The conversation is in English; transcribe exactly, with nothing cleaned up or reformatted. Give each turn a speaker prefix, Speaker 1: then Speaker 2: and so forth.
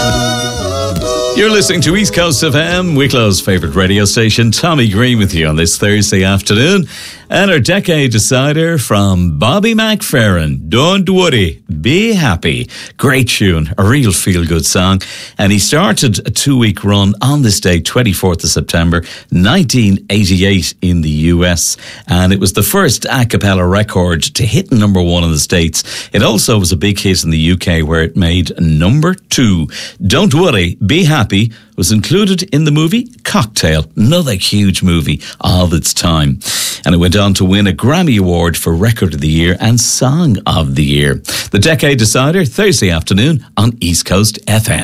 Speaker 1: You're listening to East Coast F M, Wicklow's favourite radio station. Tommy Green with you on this Thursday afternoon. And our decade decider from Bobby McFerrin, Don't Worry, Be Happy. Great tune, a real feel-good song. And he started a two-week run on this day, twenty-fourth of September, nineteen eighty-eight in the U S. And it was the first a cappella record to hit number one in the States. It also was a big hit in the U K, where it made number two. Don't Worry, Be Happy was included in the movie Cocktail, another huge movie of its time. And it went on to win a Grammy Award for Record of the Year and Song of the Year. The Decade Decider, Thursday afternoon on East Coast F M.